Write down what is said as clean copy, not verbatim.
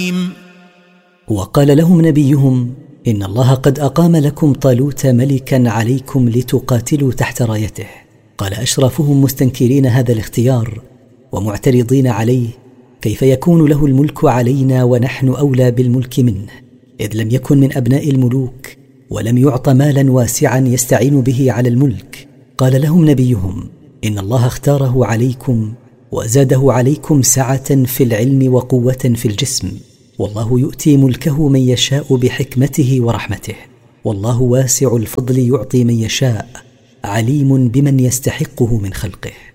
وقال لهم نبيهم: إن الله قد أقام لكم طالوت ملكا عليكم لتقاتلوا تحت رايته. قال أشرافهم مستنكرين هذا الاختيار ومعترضين عليه: كيف يكون له الملك علينا ونحن أولى بالملك منه، إذ لم يكن من أبناء الملوك ولم يعط مالا واسعا يستعين به على الملك. قال لهم نبيهم: إن الله اختاره عليكم وزاده عليكم سعة في العلم وقوة في الجسم، والله يؤتي ملكه من يشاء بحكمته ورحمته، والله واسع الفضل يعطي من يشاء، عليم بمن يستحقه من خلقه.